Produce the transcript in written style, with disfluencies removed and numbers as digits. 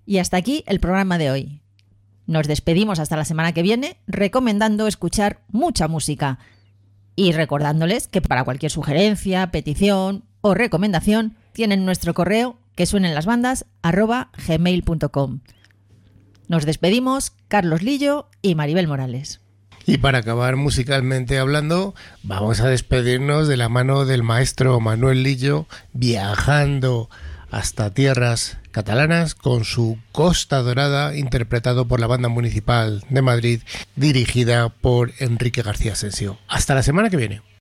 Y hasta aquí el programa de hoy. Nos despedimos hasta la semana que viene, recomendando escuchar mucha música y recordándoles que para cualquier sugerencia, petición o recomendación tienen nuestro correo que suenen las bandas @gmail.com. Nos despedimos, Carlos Lillo y Maribel Morales. Y para acabar musicalmente hablando, vamos a despedirnos de la mano del maestro Manuel Lillo, viajando hasta tierras catalanas con su Costa Dorada, interpretado por la Banda Municipal de Madrid, dirigida por Enrique García Asensio. Hasta la semana que viene.